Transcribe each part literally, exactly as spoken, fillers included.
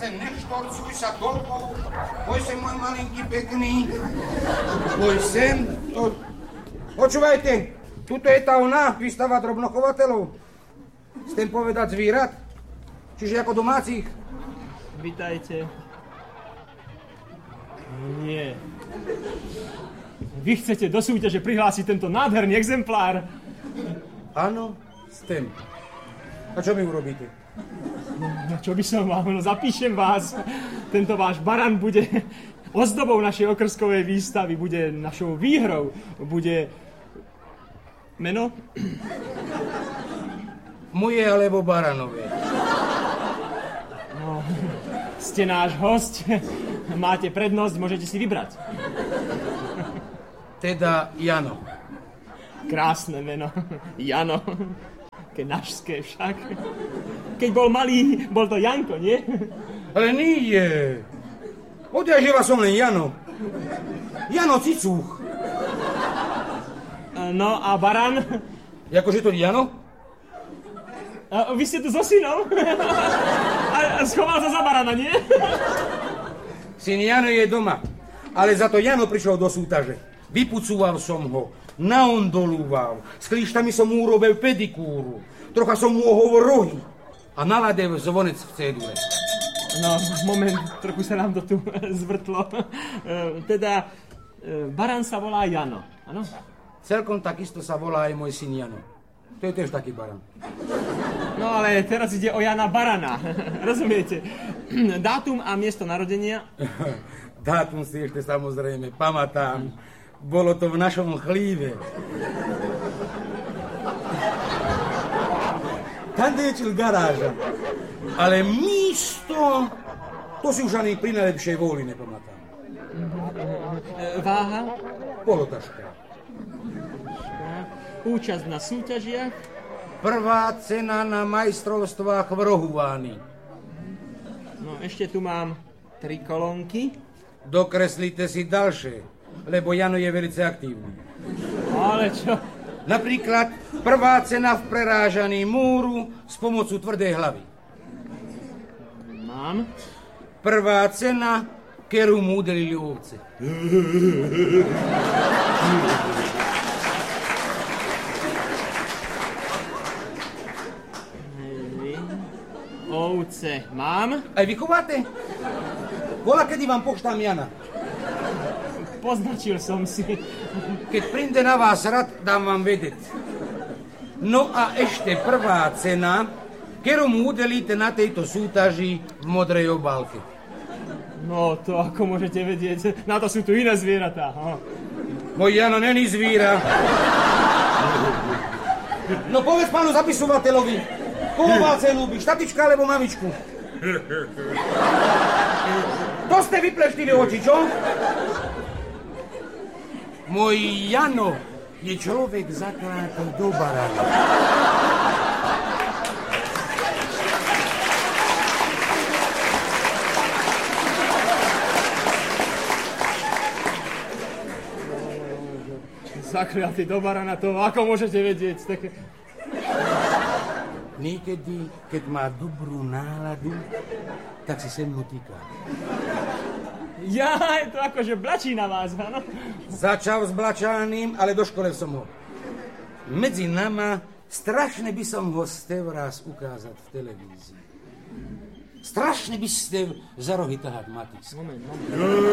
sem, neštorcuj sa toľko. Poď sem, môj malinký pekný. Poď sem. To... Počúvajte, tuto je tá ona, výstava drobnochovateľov. Chcem povedať zvírat, čiže ako domácich. Vítajte. Nie. Vy chcete do súťaže prihlásiť tento nádherný exemplár? Áno, chcem. A čo mi urobíte? No čo by som vám, no zapíšem vás. Tento váš baran bude ozdobou našej okrskovej výstavy, bude našou výhrou, bude... Meno? Moje alebo baranové? No, ste náš hosť, máte prednosť, môžete si vybrať. Teda Jano. Krásne meno, Jano. Kenažské však. Keď bol malý, bol to Janko, nie? Ale nie. Odjaživa som len Jano. Jano Cicúch. No a baran? Jakože to Jano? A vy ste tu so synom? A schoval sa za barana, nie? Syn Jano je doma, ale za to Jano prišiel do súťaže. Vypucúval som ho, naondolúval, s klíštami som mu urobil pedikúru, trocha som mu ohovor rohy a naladil zvonec v cédule. No, moment, trochu sa nám to tu zvrtlo. Teda, baran sa volá Jano, áno? Celkom takisto sa volá aj môj syn Jano. To je tiež taký baran. No ale teraz ide o Jana Barana, rozumiete? Dátum a miesto narodenia? Dátum si ešte samozrejme pamätám. Bolo to v našom chlíve. Tam dečil garáža. Ale místo, to si už ani pri najlepšej vôli nepamätám. Váha? Polotaška. Účasť na súťažiach? Prvá cena na majstrovstvách v Rohuváni. No ešte tu mám tri kolónky. Dokreslite si ďalšie, lebo Jano je velice aktívny. Ale čo? Napríklad prvá cena v prerážaní múru s pomocou tvrdej hlavy. Mám. Prvá cena, ktorú mu udelili ovce. Ovce mám. Aj vy chováte? Bola, kedy vám poštám Jana. Poznačil som si. Keď príde na vás rad, dám vám vedieť. No a ešte prvá cena, ktorú mu udelíte na tejto súťaži v modrej obálke. No to ako môžete vedieť, na to sú tu iné zvieratá. Ha. Môj Jano není zvíra. No povedz pánu zapisovateľovi, koho vás ľúbi, štatička alebo mamičku? To ste vypleštili oči, čo? Môj Jano je človek zaklátý do barana. Zakliatý do barana, to ako môžete vedieť? Tak... Niekedy, keď má dobrú náladu, tak si se mnou týka. Ja, to akože blačí na vás, áno? Začal s blačáným, ale doškolil som ho. Medzi nama strašne by som ho ste raz ukázať v televízii. Strašne by ste za rohy tahať Matis. Moment, moment.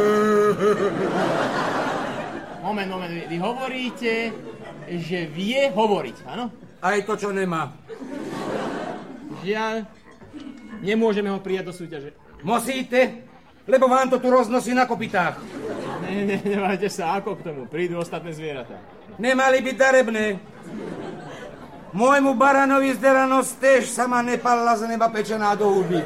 Moment, moment, vy, vy hovoríte, že vie hovoriť, áno? Aj to, čo nemá. Žiaľ, nemôžeme ho prijať do súťaže. Musíte, lebo vám to tu roznosí na kopytách. Ne, ne, nemajte sa, ako k tomu, prídu ostatné zvieratá. Nemali byť darebné. Môjmu baranovi zderanosť tež sama nepalla z neba pečená do huby.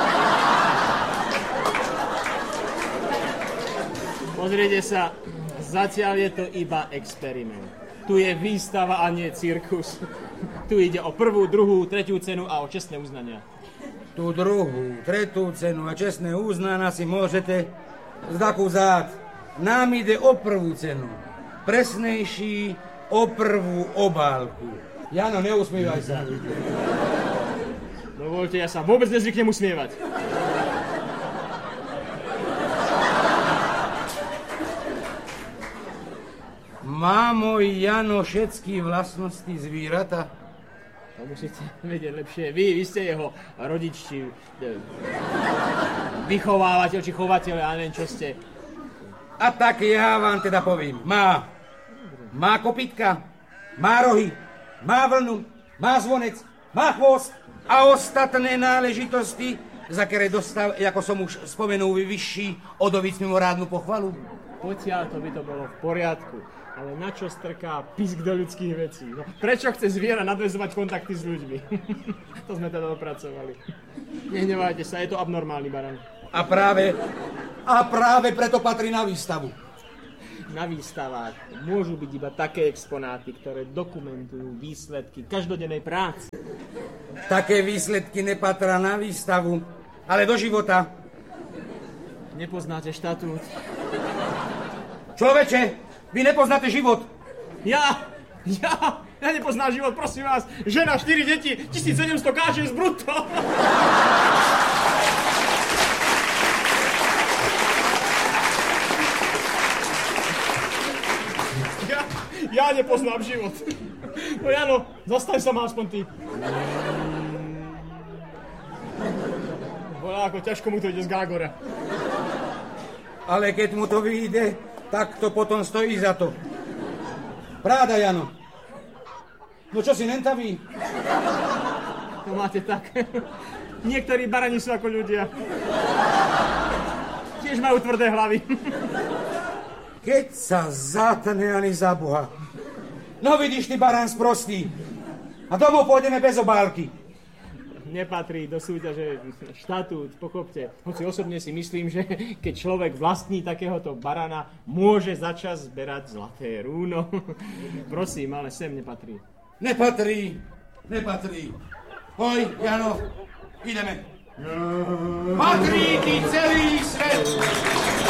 Pozrite sa, zatiaľ je to iba experiment. Tu je výstava a nie cirkus. Tu ide o prvú, druhú, tretiu cenu a o čestné uznania. Tú druhú, tretú cenu a čestné uznania si môžete zdaku zád. Nám ide o prvú cenu. Presnejší o prvú obálku. Jano, neusmievaj sa. Dovolte, ja sa vôbec nezvyknem usmievať. Má môj Jano všetky vlastnosti zvírata? To musíte vedieť lepšie. Vy, vy ste jeho rodič, či vychovávateľ, či chovateľ, ja neviem, čo ste. A tak ja vám teda poviem. Má. Má kopytka, má rohy, má vlnu, má zvonec, má chvost a ostatné náležitosti, za ktoré dostal, ako som už spomenul, vyšší odovic mimorádnu pochvalu. Potiaľ to by to bolo v poriadku. Ale na čo strká pisk do ľudských vecí? No, prečo chce zviera nadväzovať kontakty s ľuďmi? To sme teda dopracovali. Nehnevajte sa, je to abnormálny baran. A práve, a práve preto patrí na výstavu. Na výstavách môžu byť iba také exponáty, ktoré dokumentujú výsledky každodennej práce. Také výsledky nepatria na výstavu, ale do života. Nepoznáte štatút. Človeče, vy nepoznáte život. Ja? Ja? Ja nepoznám život, prosím vás. Žena, štyri deti, tisícsedemsto káže z brutto. Ja, ja nepoznám život. No Jano, zastaň sa ma aspoň ty. Bola, ako ťažko mu to ide z Gágora. Ale keď mu to vyjde, tak to potom stojí za to. Práda, Jano. No čo si nentaví? To máte tak. Niektorí barani sú ako ľudia. Tiež majú tvrdé hlavy. Keď sa zatne ani za Boha. No vidíš, ty barán sprostý. A domov pôjdeme bez obálky. Nepatrí do súťaže štatút, pochopte. Hoci osobne si myslím, že keď človek vlastní takéhoto barana, môže začas zberať zlaté rúno. Prosím, ale sem nepatrí. Nepatrí, nepatrí. Hoj, Jano, ideme. Patrí ti celý svet.